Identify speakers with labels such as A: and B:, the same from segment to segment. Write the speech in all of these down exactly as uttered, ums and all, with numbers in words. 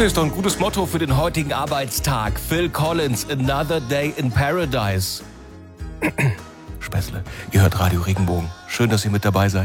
A: Ist doch ein gutes Motto für den heutigen Arbeitstag. Phil Collins, Another Day in Paradise. Späßle, ihr hört Radio Regenbogen. Schön, dass ihr mit dabei seid.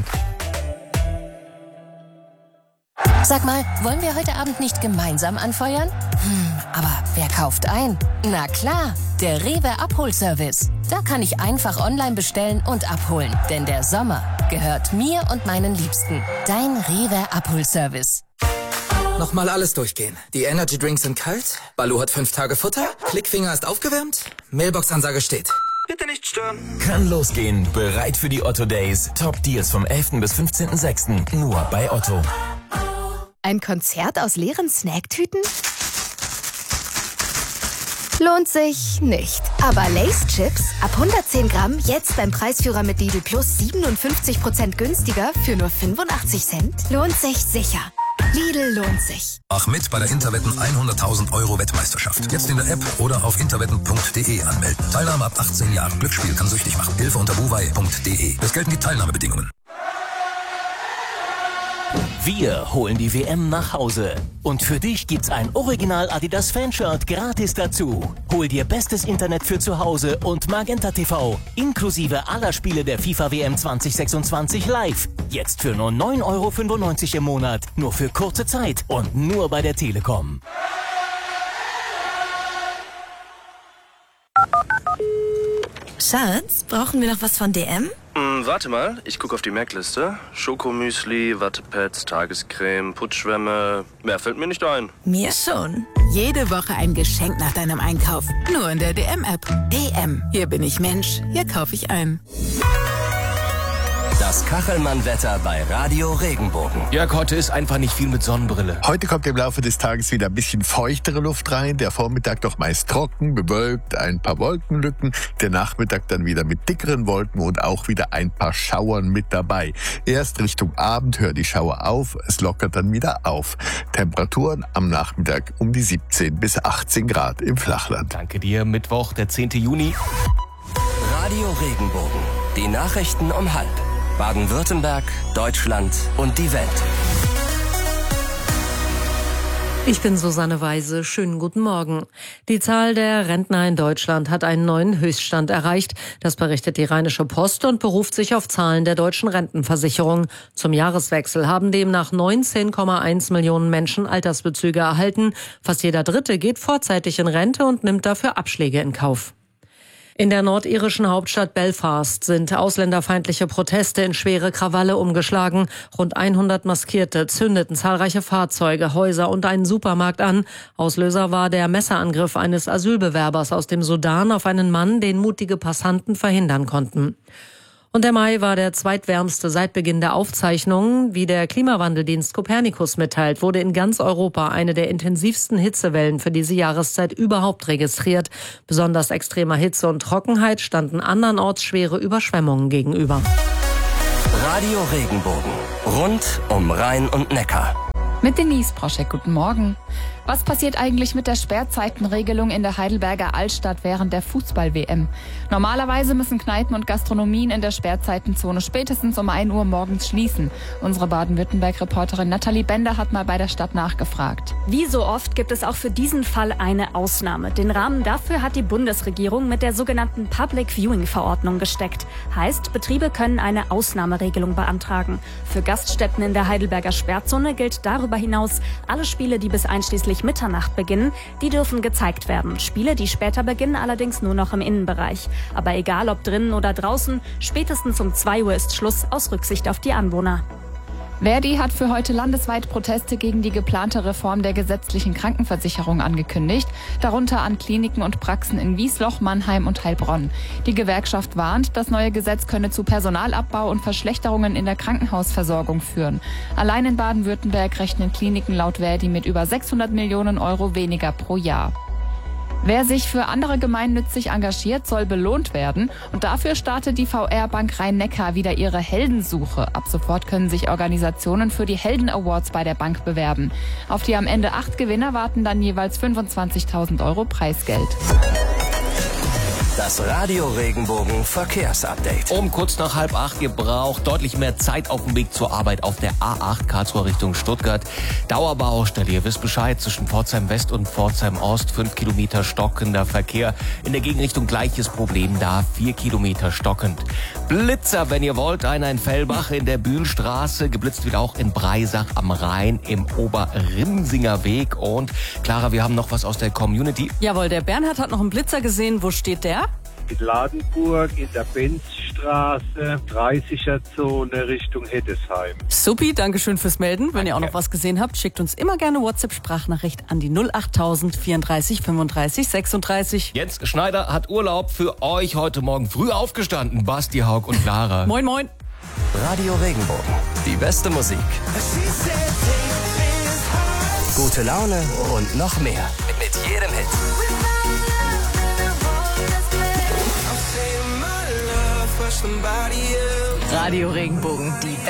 B: Sag mal, wollen wir heute Abend nicht gemeinsam anfeuern? Hm, aber wer kauft ein? Na klar, der Rewe Abholservice. Da kann ich einfach online bestellen und abholen. Denn der Sommer gehört mir und meinen Liebsten. Dein Rewe Abholservice.
C: Nochmal alles durchgehen. Die Energy Drinks sind kalt, Balu hat fünf Tage Futter, Klickfinger ist aufgewärmt, Mailbox-Ansage steht. Bitte nicht stören.
D: Kann losgehen. Bereit für die Otto Days. Top Deals vom elften bis fünfzehnten sechsten Nur bei Otto.
E: Ein Konzert aus leeren Snacktüten? Lohnt sich nicht. Aber Lay's Chips ab hundertzehn Gramm jetzt beim Preisführer mit Lidl Plus siebenundfünfzig Prozent günstiger für nur fünfundachtzig Cent. Lohnt sich sicher. Lidl lohnt sich.
F: Mach mit bei der Interwetten hunderttausend Euro Wettmeisterschaft. Jetzt in der App oder auf interwetten punkt de anmelden. Teilnahme ab achtzehn Jahren. Glücksspiel kann süchtig machen. Hilfe unter buwei punkt de. Es gelten die Teilnahmebedingungen.
G: Wir holen die W M nach Hause. Und für dich gibt's ein Original Adidas Fanshirt gratis dazu. Hol dir bestes Internet für zu Hause und Magenta T V. Inklusive aller Spiele der FIFA W M zwanzig sechsundzwanzig live. Jetzt für nur neun Euro fünfundneunzig im Monat. Nur für kurze Zeit und nur bei der Telekom.
H: Schatz, brauchen wir noch was von D M?
I: Hm, warte mal, ich gucke auf die Merkliste. Schokomüsli, Wattepads, Tagescreme, Putzschwämme. Mehr fällt mir nicht ein.
H: Mir schon.
J: Jede Woche ein Geschenk nach deinem Einkauf. Nur in der D M-App. D M. Hier bin ich Mensch. Hier kaufe ich ein.
G: Das Kachelmann-Wetter bei Radio Regenbogen.
A: Jörg, heute ist einfach nicht viel mit Sonnenbrille.
K: Heute kommt im Laufe des Tages wieder ein bisschen feuchtere Luft rein. Der Vormittag doch meist trocken, bewölkt, ein paar Wolkenlücken. Der Nachmittag dann wieder mit dickeren Wolken und auch wieder ein paar Schauern mit dabei. Erst Richtung Abend hören die Schauer auf, es lockert dann wieder auf. Temperaturen am Nachmittag um die siebzehn bis achtzehn Grad im Flachland.
A: Danke dir, Mittwoch, der zehnten Juni.
G: Radio Regenbogen. Die Nachrichten um halb. Baden-Württemberg, Deutschland und die Welt.
L: Ich bin Susanne Weise. Schönen guten Morgen. Die Zahl der Rentner in Deutschland hat einen neuen Höchststand erreicht. Das berichtet die Rheinische Post und beruft sich auf Zahlen der deutschen Rentenversicherung. Zum Jahreswechsel haben demnach neunzehn Komma eins Millionen Menschen Altersbezüge erhalten. Fast jeder Dritte geht vorzeitig in Rente und nimmt dafür Abschläge in Kauf. In der nordirischen Hauptstadt Belfast sind ausländerfeindliche Proteste in schwere Krawalle umgeschlagen. Rund hundert Maskierte zündeten zahlreiche Fahrzeuge, Häuser und einen Supermarkt an. Auslöser war der Messerangriff eines Asylbewerbers aus dem Sudan auf einen Mann, den mutige Passanten verhindern konnten. Und der Mai war der zweitwärmste seit Beginn der Aufzeichnungen. Wie der Klimawandeldienst Copernicus mitteilt, wurde in ganz Europa eine der intensivsten Hitzewellen für diese Jahreszeit überhaupt registriert. Besonders extremer Hitze und Trockenheit standen andernorts schwere Überschwemmungen gegenüber.
G: Radio Regenbogen. Rund um Rhein und Neckar.
M: Mit Denise Proschek, guten Morgen. Was passiert eigentlich mit der Sperrzeitenregelung in der Heidelberger Altstadt während der Fußball-W M? Normalerweise müssen Kneipen und Gastronomien in der Sperrzeitenzone spätestens um ein Uhr morgens schließen. Unsere Baden-Württemberg-Reporterin Nathalie Bender hat mal bei der Stadt nachgefragt.
N: Wie so oft gibt es auch für diesen Fall eine Ausnahme. Den Rahmen dafür hat die Bundesregierung mit der sogenannten Public Viewing-Verordnung gesteckt. Heißt, Betriebe können eine Ausnahmeregelung beantragen. Für Gaststätten in der Heidelberger Sperrzone gilt darüber hinaus, alle Spiele, die bis einschließlich Mitternacht beginnen, die dürfen gezeigt werden. Spiele, die später beginnen, allerdings nur noch im Innenbereich. Aber egal ob drinnen oder draußen, spätestens um zwei Uhr ist Schluss, aus Rücksicht auf die Anwohner.
M: Verdi hat für heute landesweit Proteste gegen die geplante Reform der gesetzlichen Krankenversicherung angekündigt, darunter an Kliniken und Praxen in Wiesloch, Mannheim und Heilbronn. Die Gewerkschaft warnt, das neue Gesetz könne zu Personalabbau und Verschlechterungen in der Krankenhausversorgung führen. Allein in Baden-Württemberg rechnen Kliniken laut Verdi mit über sechshundert Millionen Euro weniger pro Jahr. Wer sich für andere gemeinnützig engagiert, soll belohnt werden. Und dafür startet die V R-Bank Rhein-Neckar wieder ihre Heldensuche. Ab sofort können sich Organisationen für die Helden-Awards bei der Bank bewerben. Auf die am Ende acht Gewinner warten dann jeweils fünfundzwanzigtausend Euro Preisgeld.
D: Das Radio Regenbogen Verkehrsupdate.
A: Um kurz nach halb acht, ihr braucht deutlich mehr Zeit auf dem Weg zur Arbeit auf der A acht Karlsruhe Richtung Stuttgart. Dauerbaustelle, ihr wisst Bescheid, zwischen Pforzheim West und Pforzheim Ost, fünf Kilometer stockender Verkehr. In der Gegenrichtung gleiches Problem da, vier Kilometer stockend. Blitzer, wenn ihr wollt, einer in Fellbach in der Bühlstraße, geblitzt wird auch in Breisach am Rhein im Oberrimsinger Weg. Und Clara, wir haben noch was aus der Community.
O: Jawohl, der Bernhard hat noch einen Blitzer gesehen. Wo steht der?
P: In Ladenburg, in der Benzstraße, dreißiger Zone Richtung Heddesheim.
O: Supi, dankeschön fürs Melden. Wenn ihr auch noch was gesehen habt, schickt uns immer gerne WhatsApp-Sprachnachricht an die null achttausend vierunddreißig fünfunddreißig sechsunddreißig.
A: Jens Schneider hat Urlaub, für euch heute Morgen früh aufgestanden. Basti, Haug und Clara.
O: Moin, moin.
D: Radio Regenbogen, die beste Musik. Gute Laune und noch mehr. Mit jedem Hit.
O: Radio Regenbogen, die